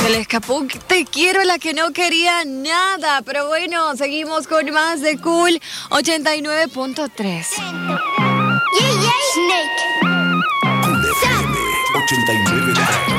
Se le escapó Te quiero, la que no quería nada. Pero bueno, seguimos con más de Cool 89.3. Snake.